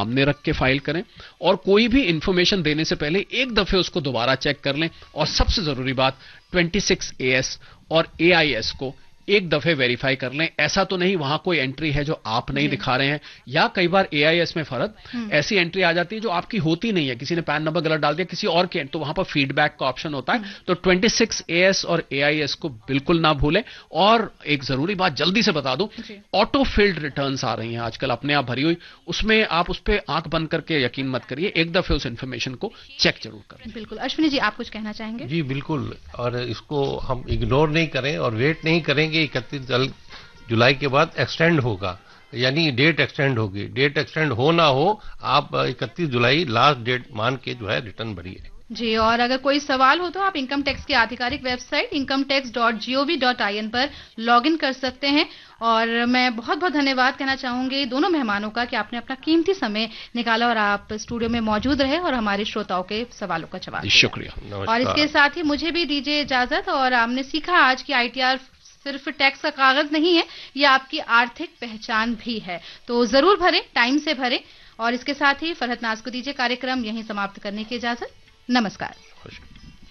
सामने रख के फाइल करें और कोई भी इंफॉर्मेशन देने से पहले एक दफे उसको दोबारा चेक कर लें। और सबसे जरूरी बात 26AS और AIS को एक दफे वेरीफाई कर लें। ऐसा तो नहीं वहां कोई एंट्री है जो आप नहीं दिखा रहे हैं, या कई बार AIS में फर्क ऐसी एंट्री आ जाती है जो आपकी होती नहीं है, किसी ने पैन नंबर गलत डाल दिया किसी और के, तो वहां पर फीडबैक का ऑप्शन होता है। तो 26AS और AIS को बिल्कुल ना भूलें। और एक जरूरी बात जल्दी से बता दूं, ऑटो फिल्ड रिटर्न्स आ रही हैं आजकल अपने आप भरी हुई, उसमें आप उस पर आंख बंद करके यकीन मत करिए, एक दफे उस इंफॉर्मेशन को चेक जरूर करें। बिल्कुल। अश्विनी जी, आप कुछ कहना चाहेंगे? जी बिल्कुल, और इसको हम इग्नोर नहीं करें और वेट नहीं करेंगे। 31 जुलाई के बाद एक्सटेंड होगा, यानी डेट एक्सटेंड होगी। डेट एक्सटेंड हो ना हो, आप 31 जुलाई लास्ट डेट मान के जो है रिटर्न भरिए जी। और अगर कोई सवाल हो तो आप इनकम टैक्स की आधिकारिक वेबसाइट incometax.gov.in पर लॉगिन कर सकते हैं। और मैं बहुत बहुत धन्यवाद कहना चाहूंगी दोनों मेहमानों का कि आपने अपना कीमती समय निकाला और आप स्टूडियो में मौजूद रहे और हमारे श्रोताओं के सवालों का जवाब दिया। शुक्रिया। और इसके साथ ही मुझे भी दीजिए इजाजत। और हमने सीखा आज की ITR सिर्फ टैक्स का कागज नहीं है, ये आपकी आर्थिक पहचान भी है। तो जरूर भरें, टाइम से भरें। और इसके साथ ही फरहत नाज को दीजिए कार्यक्रम यहीं समाप्त करने की इजाजत। नमस्कार।